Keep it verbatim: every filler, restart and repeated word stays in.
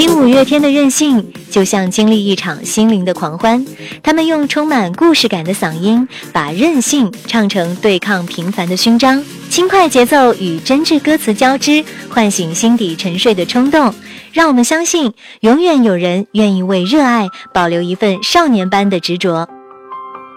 听五月天的任性，就像经历一场心灵的狂欢。他们用充满故事感的嗓音，把任性唱成对抗平凡的勋章。轻快节奏与真挚歌词交织，唤醒心底沉睡的冲动。让我们相信，永远有人愿意为热爱保留一份少年般的执着。